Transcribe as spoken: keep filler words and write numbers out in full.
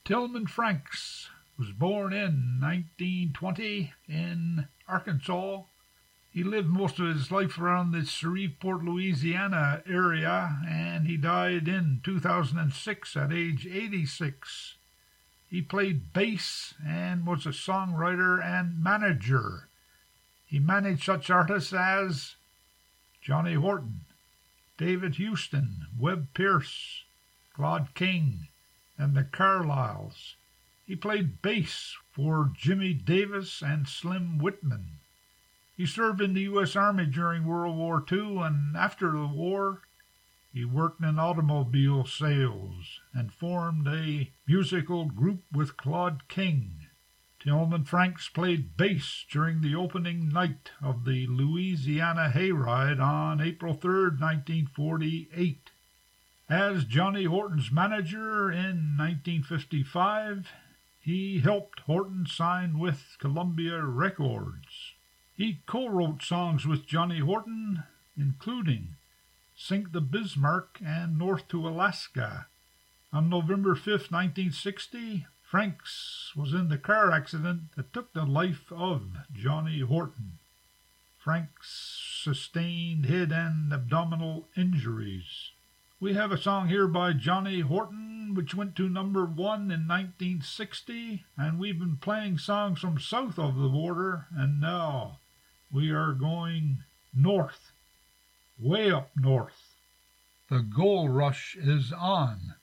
Tillman Franks was born in nineteen twenty in Arkansas. He lived most of his life around the Shreveport, Louisiana area, and he died in two thousand six at age eighty-six. He played bass and was a songwriter and manager. He managed such artists as Johnny Horton, David Houston, Webb Pierce, Claude King, and the Carlyles. He played bass for Jimmy Davis and Slim Whitman. He served in the U S Army during World War Two, and after the war, he worked in automobile sales and formed a musical group with Claude King. Tillman Franks played bass during the opening night of the Louisiana Hayride on April third, nineteen forty-eight. As Johnny Horton's manager in nineteen fifty-five, he helped Horton sign with Columbia Records. He co-wrote songs with Johnny Horton, including Sink the Bismarck and North to Alaska. On November fifth, nineteen sixty, Franks was in the car accident that took the life of Johnny Horton. Franks sustained head and abdominal injuries. We have a song here by Johnny Horton, which went to number one in nineteen sixty, and we've been playing songs from south of the border, and now we are going north, way up north. The gold rush is on.